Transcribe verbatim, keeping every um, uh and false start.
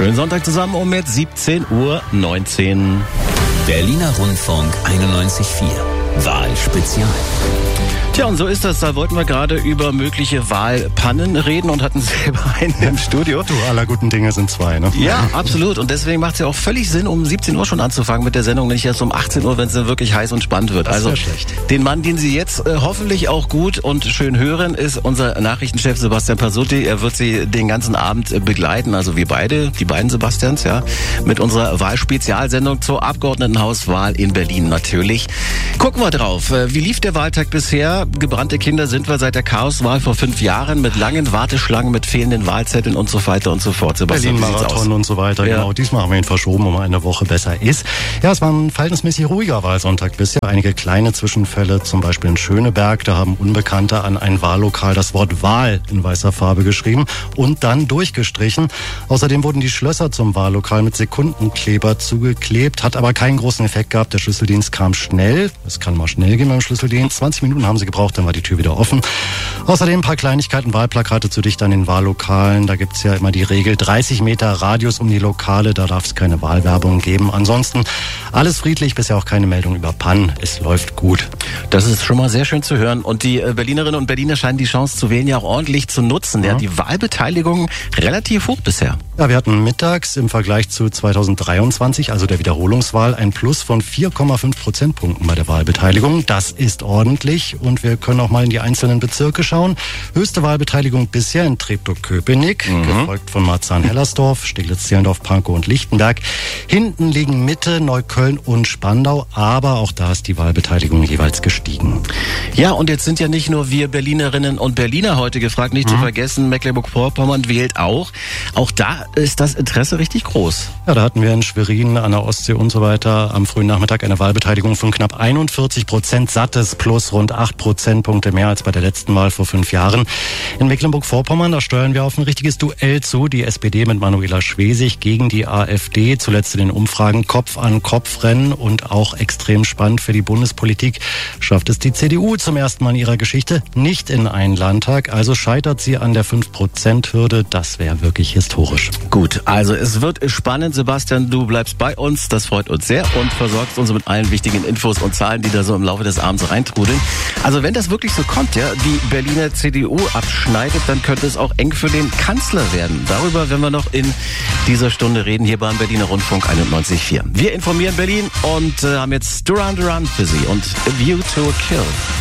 Schönen Sonntag zusammen um jetzt siebzehn Uhr neunzehn. Berliner Rundfunk einundneunzig Komma vier. Wahlspezial. Tja, und so ist das. Da wollten wir gerade über mögliche Wahlpannen reden und hatten selber einen im Studio. Du, aller guten Dinge sind zwei, ne? Ja, absolut. Und deswegen macht es ja auch völlig Sinn, um siebzehn Uhr schon anzufangen mit der Sendung, nicht erst um achtzehn Uhr, wenn es dann wirklich heiß und spannend wird. Das also wäre schlecht. Den Mann, den Sie jetzt äh, hoffentlich auch gut und schön hören, ist unser Nachrichtenchef Sebastian Pasutti. Er wird Sie den ganzen Abend äh, begleiten, also wir beide, die beiden Sebastians, ja, mit unserer Wahlspezialsendung zur Abgeordnetenhauswahl in Berlin natürlich. Gucken wir drauf. Äh, wie lief der Wahltag bisher? Gebrannte Kinder sind wir seit der Chaoswahl vor fünf Jahren mit langen Warteschlangen, mit fehlenden Wahlzetteln und so weiter und so fort. Sebastian, Berlin-Marathon und so weiter, ja. Genau. Diesmal haben wir ihn verschoben, um eine Woche besser ist. Ja, es war ein verhältnismäßig ruhiger Wahlsonntag bisher. Einige kleine Zwischenfälle, zum Beispiel in Schöneberg. Da haben Unbekannte an ein Wahllokal das Wort Wahl in weißer Farbe geschrieben und dann durchgestrichen. Außerdem wurden die Schlösser zum Wahllokal mit Sekundenkleber zugeklebt, hat aber keinen großen Effekt gehabt. Der Schlüsseldienst kam schnell. Es kann mal schnell gehen beim Schlüsseldienst. zwanzig Minuten haben sie gebraucht, dann war die Tür wieder offen. Außerdem ein paar Kleinigkeiten, Wahlplakate zu dicht an den Wahllokalen. Da gibt's ja immer die Regel, dreißig Meter Radius um die Lokale, da darf es keine Wahlwerbung geben. Ansonsten alles friedlich, bisher auch keine Meldung über Pannen. Es läuft gut. Das ist schon mal sehr schön zu hören. Und die Berlinerinnen und Berliner scheinen die Chance zu wählen ja auch ordentlich zu nutzen. Ja, die Wahlbeteiligung relativ hoch bisher. Ja, wir hatten mittags im Vergleich zu zweitausenddreiundzwanzig, also der Wiederholungswahl, ein Plus von vier Komma fünf Prozentpunkten bei der Wahlbeteiligung. Das ist ordentlich und wir können auch mal in die einzelnen Bezirke schauen. Höchste Wahlbeteiligung bisher in Treptow-Köpenick, mhm. gefolgt von Marzahn-Hellersdorf, Steglitz-Zehlendorf, Pankow und Lichtenberg. Hinten liegen Mitte, Neukölln und Spandau, aber auch da ist die Wahlbeteiligung jeweils gestiegen. Ja, und jetzt sind ja nicht nur wir Berlinerinnen und Berliner heute gefragt, nicht mhm. zu vergessen, Mecklenburg-Vorpommern wählt auch. Auch da ist das Interesse richtig groß. Ja, da hatten wir in Schwerin, an der Ostsee und so weiter am frühen Nachmittag eine Wahlbeteiligung von knapp einundvierzig Prozent, sattes plus rund acht Prozentpunkte mehr als bei der letzten Wahl vor fünf Jahren. In Mecklenburg-Vorpommern, da steuern wir auf ein richtiges Duell zu. Die S P D mit Manuela Schwesig gegen die AfD. Zuletzt in den Umfragen Kopf an Kopf rennen und auch extrem spannend für die Bundespolitik. Schafft es die C D U zum ersten Mal in ihrer Geschichte nicht in einen Landtag. Also scheitert sie an der fünf Prozent Hürde. Das wäre wirklich historisch. Gut, also es wird spannend. Sebastian, du bleibst bei uns. Das freut uns sehr und versorgst uns mit allen wichtigen Infos und Zahlen, die da so im Laufe des Abends reintrudeln. Also wenn das wirklich so kommt, ja, die Berliner C D U abschneidet, dann könnte es auch eng für den Kanzler werden. Darüber werden wir noch in dieser Stunde reden, hier beim Berliner Rundfunk einundneunzig Komma vier. Wir informieren Berlin und äh, haben jetzt Duran Duran für Sie und A View to a Kill.